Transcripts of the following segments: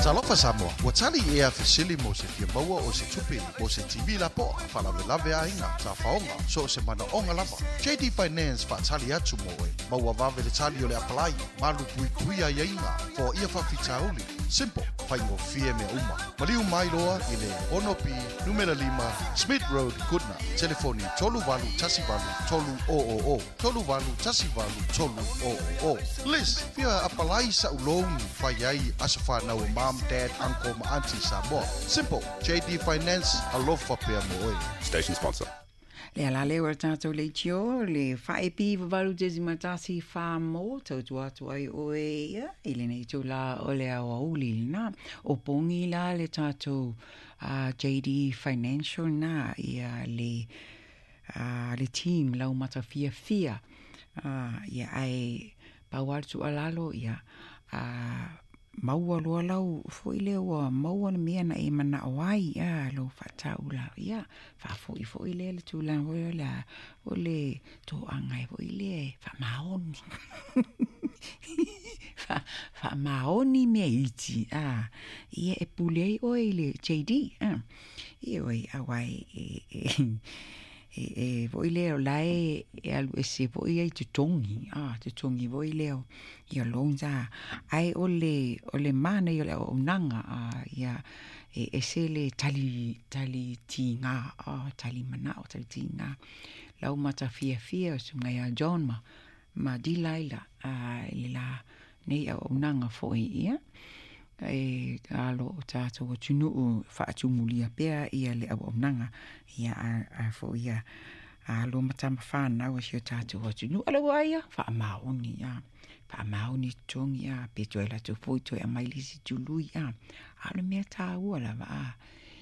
Talofa Samoa, wa tali ea fesili mo se fia maua o se tupi mo se TV la po, whalave lave a inga, sa whaonga, so se mana onga lava. JD Finance wha tali atu mo e, maua vave le tali o le apalai, malu pui kuia ia inga, fo ia whawhitauli. Simple, whaingo fie me uma. Maliu mai loa i le Onopi, numera 5, Smith Road, Goodna. Telefoni tolu walu tasi walu tolu o. Tolu walu tasi walu tolu o. Liz, fia apalai sa ulongi, whaiai asafa na o mom, dad, uncle, ma auntie Samoa. Simple, JD Finance, alofa pia moe. Station sponsor. Le ala le ora tātou le tio, le whaepi wawaru te zimatasi whāmo, tautu atu ai oe ia, ile nei tō la o le awa uli na, o pongi la le tātou JD Financial na, ia le team lau mata fia, ia ai pauartu alalo, ia maua loa lau fo ile wa maua na mea na e mana awai lo fatau la ia fa fo ile le tu la o le to angai fo ile fa maoni fa maoni me iti ia e pulei o ile JD ia oi awai vo ileo lai alu ese vo ia te tongi vo ileo ia lonza ai ole mana ia o nanga ia ese le tali tinga tali mana o tali tinga lau mata fia sunga ya John ma dilaila ila nei o nanga fo ia alo tato o tunu whaatu mulia pea ia le au nanga ia fo ia alo matama whanau a sio tato o tunu alo aia whaamaoni tongi peto e lato poito e mailisi tului alo mea tāua lava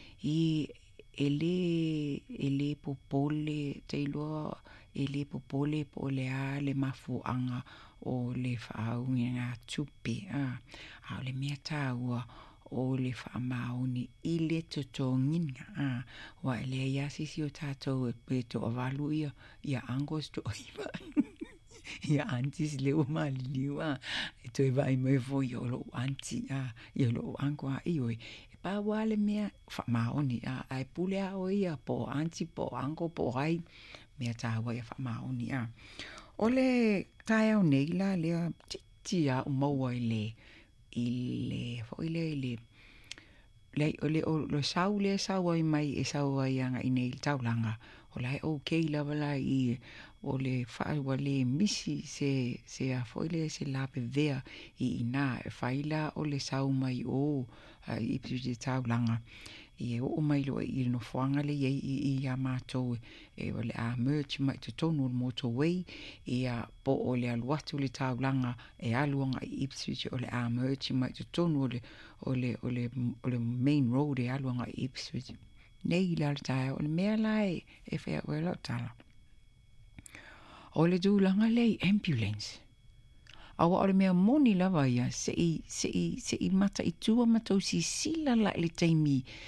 ele popole teilo ele popole po le le mafuanga o le whaungi ngā tupe au le mea tāua o le whaamaoni i le totonginga wa ele ia sisi o tātou e peto o walu ia angos to iwa ia antis le o maliliu e toi vai mai fo i o lo anti i o lo anko ioi pa wale mea whaamaoni ai pule o ia po anti po anko po ai mea tāua ia whaamaoni ole tai au nei la lea titi o maua ile o sau ai mai e sau ai anga i nei taulanga o lai okay lava la i o le whaewa le misi se a foile se lape vea i ina e whaila o le sau mai o i piti taulanga i o mai lo i no whanga le i a mātou o le a merch mai te tonu o motorway i a po o le aluatu le taulanga e aluanga i Ipswich o le a merch mai te tonu o le main road e aluanga i Ipswich nei la tae o le mea lai e whea o e lau tala o le dūlanga le ambulance awa o le mea moni lava ia se i mata i tua matau si sila la le taimi